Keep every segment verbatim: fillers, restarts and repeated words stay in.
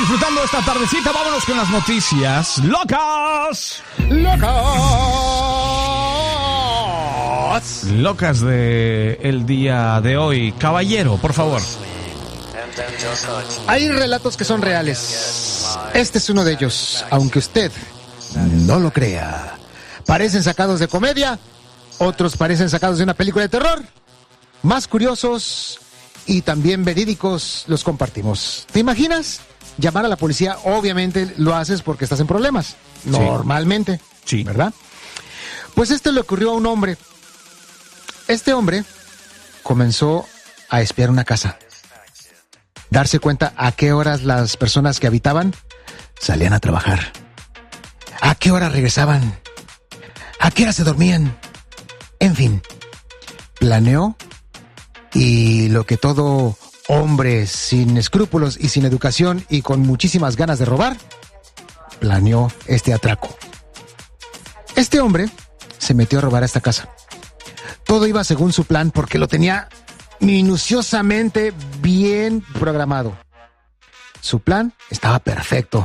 disfrutando esta tardecita. Vámonos con las noticias locas. ¡Locas! Locas de el día de hoy. Caballero, por favor. Hay relatos que son reales. Este es uno de ellos, aunque usted no lo crea. Parecen sacados de comedia, otros parecen sacados de una película de terror. Más curiosos y también verídicos los compartimos. ¿Te imaginas? Llamar a la policía, obviamente lo haces porque estás en problemas. Normalmente. Sí. ¿Verdad? Pues esto le ocurrió a un hombre. Este hombre comenzó a espiar una casa. Darse cuenta a qué horas las personas que habitaban salían a trabajar. A qué hora regresaban. A qué hora se dormían. En fin, planeó y lo que todo hombre sin escrúpulos y sin educación y con muchísimas ganas de robar, planeó este atraco. Este hombre se metió a robar a esta casa. Todo iba según su plan porque lo tenía minuciosamente bien programado. Su plan estaba perfecto.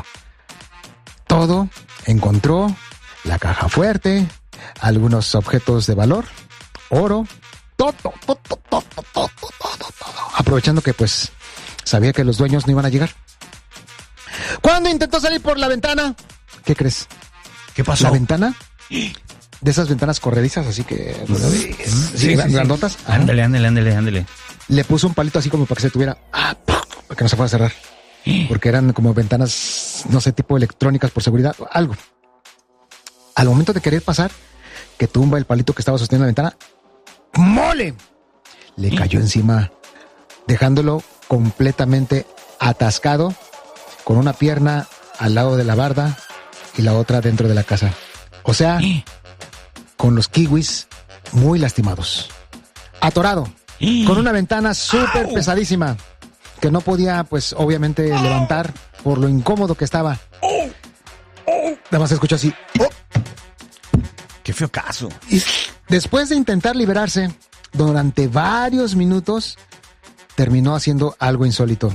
Todo encontró la caja fuerte, algunos objetos de valor, oro, todo, todo, todo, todo, todo, todo, todo. Aprovechando que pues sabía que los dueños no iban a llegar. Cuando intentó salir por la ventana, ¿qué crees? ¿Qué pasó? La ventana, de esas ventanas corredizas, así que sí, sí, sí, grandotas. Sí. Ándale, ándale, ándale, ándale. Le puso un palito así como para que se tuviera, ah, para que no se fuera a cerrar. Porque eran como ventanas, no sé, tipo electrónicas por seguridad, algo. Al momento de querer pasar, que tumba el palito que estaba sosteniendo la ventana, ¡mole! Le cayó encima, dejándolo completamente atascado, con una pierna al lado de la barda y la otra dentro de la casa. O sea, con los kiwis muy lastimados. Atorado, con una ventana súper pesadísima, que no podía, pues, obviamente, levantar por lo incómodo que estaba. Nada más se escuchó así. ¡Oh! ¡Qué feo caso! Y después de intentar liberarse, durante varios minutos, terminó haciendo algo insólito.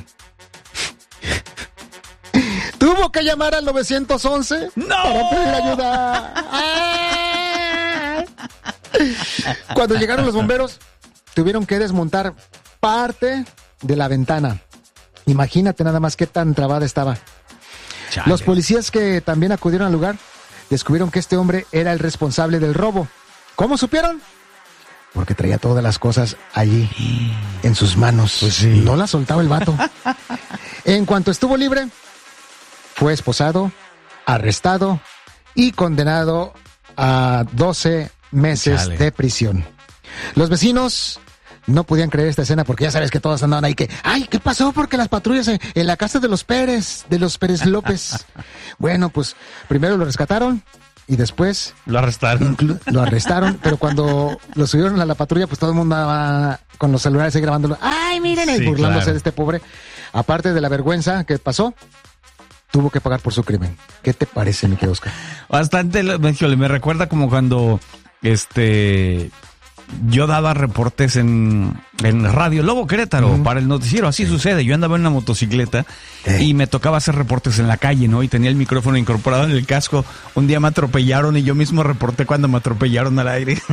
Tuvo que llamar al nueve once ¡No! para pedir ayuda. ¡Ah! Cuando llegaron los bomberos, tuvieron que desmontar parte de la ventana. Imagínate nada más qué tan trabada estaba. Chale. Los policías que también acudieron al lugar descubrieron que este hombre era el responsable del robo. ¿Cómo supieron? Porque traía todas las cosas allí en sus manos. Pues sí. No las soltaba el vato. En cuanto estuvo libre, fue esposado, arrestado y condenado a doce meses Chale. de prisión. Los vecinos no podían creer esta escena porque ya sabes que todos andaban ahí que, ay, ¿qué pasó? Porque las patrullas en, en la casa de los Pérez, de los Pérez López. Bueno, pues primero lo rescataron y después lo arrestaron. Inclu- lo arrestaron, pero cuando lo subieron a la patrulla, pues todo el mundo andaba con los celulares ahí grabándolo. Ay, miren, ahí sí, burlándose claro. de este pobre. Aparte de la vergüenza que pasó, tuvo que pagar por su crimen. ¿Qué te parece, mi querido Oscar? Bastante, me recuerda como cuando este yo daba reportes en, en Radio Lobo Querétaro uh-huh. para el noticiero, así sí. sucede. Yo andaba en una motocicleta sí. y me tocaba hacer reportes en la calle, ¿no? Y tenía el micrófono incorporado en el casco. Un día me atropellaron y yo mismo reporté cuando me atropellaron al aire.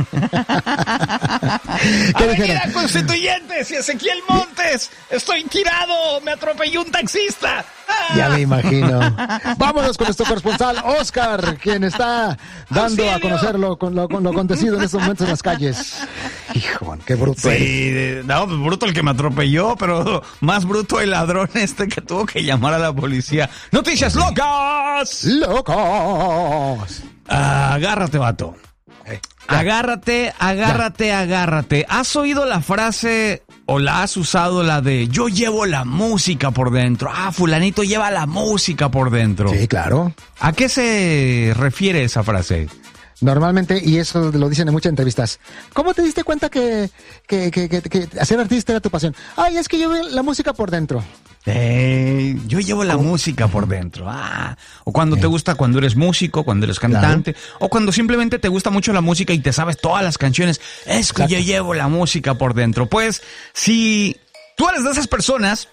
¿Qué Avenida Constituyentes y Ezequiel Montes, estoy tirado, me atropelló un taxista. Ya me imagino. Vámonos con nuestro corresponsal Oscar, quien está dando ¡Auxilio! a conocer lo, lo, lo acontecido en estos momentos en las calles. Hijo, qué bruto. Sí, eres. no, bruto el que me atropelló, pero más bruto el ladrón este que tuvo que llamar a la policía. ¡Noticias locas! ¡Locos! Ah, agárrate, vato. Eh, agárrate, agárrate, ya. agárrate. ¿Has oído la frase o la has usado la de yo llevo la música por dentro? Ah, fulanito lleva la música por dentro. Sí, claro. ¿A qué se refiere esa frase? Normalmente, y eso lo dicen en muchas entrevistas, ¿cómo te diste cuenta que, que, que, que, que hacer artista era tu pasión? Ay, es que yo veo la música por dentro. Eh, yo llevo la ¿Cómo? música por dentro. Ah, o cuando eh. te gusta, cuando eres músico, cuando eres cantante, claro. o cuando simplemente te gusta mucho la música y te sabes todas las canciones. Es que Exacto. yo llevo la música por dentro. Pues, si tú eres de esas personas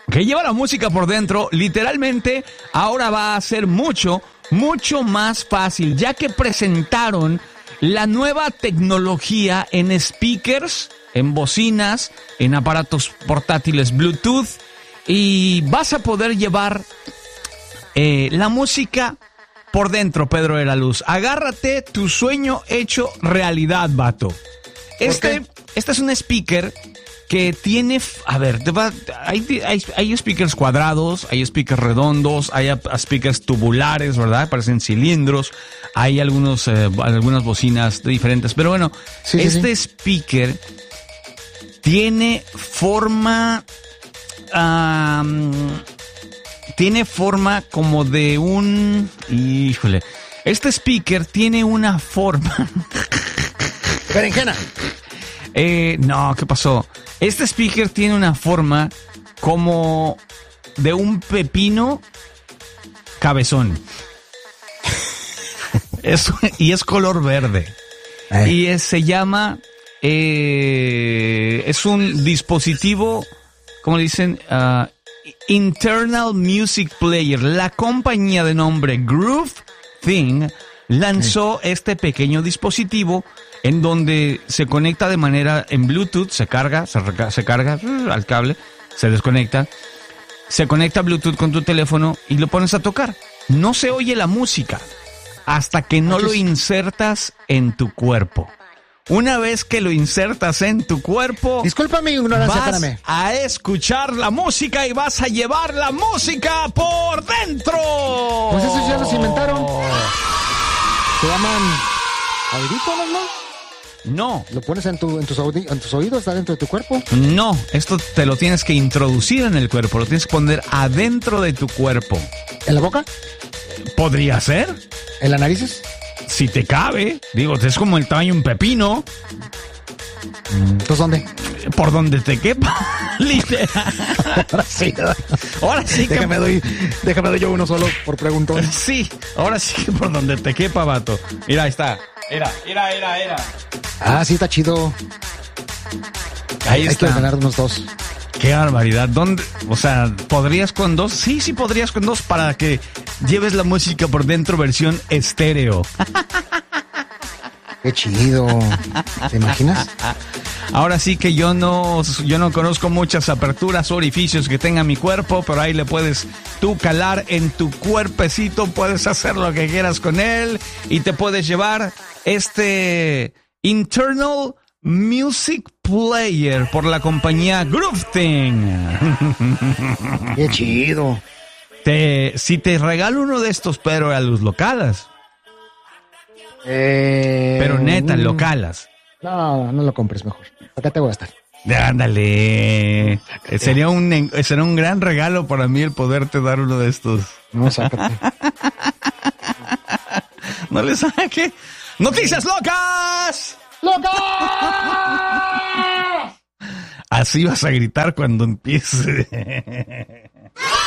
que lleva la música por dentro, literalmente ahora va a ser mucho, mucho más fácil, ya que presentaron la nueva tecnología en speakers, en bocinas, en aparatos portátiles Bluetooth, y vas a poder llevar eh, la música por dentro, Pedro de la Luz. Agárrate tu sueño hecho realidad, vato. Este, este es un speaker que tiene, a ver, te va, hay, hay, hay speakers cuadrados, hay speakers redondos, hay speakers tubulares, ¿verdad? Parecen cilindros, hay algunos, eh, algunas bocinas diferentes, pero bueno, sí, este sí, sí. speaker tiene forma, um, tiene forma como de un, híjole, este speaker tiene una forma. Berenjena. Eh, no, ¿qué pasó? Este speaker tiene una forma como de un pepino cabezón. Es, y es color verde. Ay. Y es, se llama... Eh, es un dispositivo, ¿cómo le dicen? Uh, Internal Music Player. La compañía de nombre Groove Thing lanzó Ay. este pequeño dispositivo en donde se conecta de manera en Bluetooth, se carga, se, reca- se carga uh, al cable, se desconecta, se conecta a Bluetooth con tu teléfono y lo pones a tocar. No se oye la música hasta que no lo insertas en tu cuerpo. Una vez que lo insertas en tu cuerpo, disculpa mi ignorancia, vas espérame. a escuchar la música y vas a llevar la música por dentro. Pues esos ya los inventaron. Se llaman audífonos, ¿no? No. ¿Lo pones en, tu, en, tus audi- en tus oídos, está dentro de tu cuerpo? No, esto te lo tienes que introducir en el cuerpo, lo tienes que poner adentro de tu cuerpo. ¿En la boca? ¿Podría ser? ¿En las narices? Si te cabe, digo, es como el tamaño de un pepino. ¿Entonces dónde? Por donde te quepa, literal. Ahora sí. Ahora sí que... Déjame doy, déjame doy yo uno solo por preguntón. Sí, ahora sí que por donde te quepa, vato. Mira, ahí está. Mira, mira, mira, mira. Ah, sí, está chido. Ahí Hay está. Hay que ganar unos dos. Qué barbaridad. ¿Dónde? O sea, ¿podrías con dos? Sí, sí podrías con dos para que lleves la música por dentro versión estéreo. Qué chido. ¿Te imaginas? Ahora sí que yo no, yo no conozco muchas aperturas o orificios que tenga mi cuerpo, pero ahí le puedes tú calar en tu cuerpecito, puedes hacer lo que quieras con él y te puedes llevar este Internal Music Player por la compañía Groove Thing. Qué chido. Te, si te regalo uno de estos, pero a los localas. Eh, Pero neta, lo calas. No, no lo compres mejor. Acá te voy a estar. Ándale. Sería un, sería un gran regalo para mí el poderte dar uno de estos. No, sácate. No le saque. ¡Noticias locas! ¡Locas! Así vas a gritar cuando empiece.